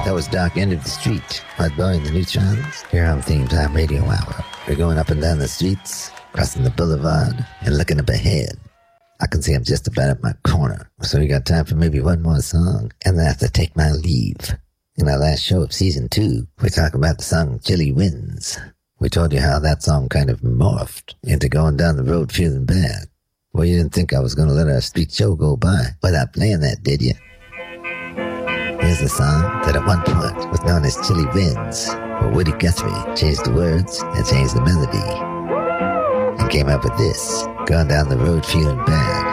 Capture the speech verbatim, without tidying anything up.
That was Dark End of the Street. Hard blowing the neutrons. Here on Theme Time Radio Hour. We're going up and down the streets, crossing the boulevard, and looking up ahead. I can see I'm just about at my corner. So we got time for maybe one more song, and then I have to take my leave. In our last show of season two, we talked about the song Chilly Winds. We told you how that song kind of morphed into going down the road feeling bad. Well, you didn't think I was going to let our street show go by without playing that, did you? Here's a song that at one point was known as Chilly Winds, where Woody Guthrie changed the words and changed the melody, and came up with this, going down the road feeling bad.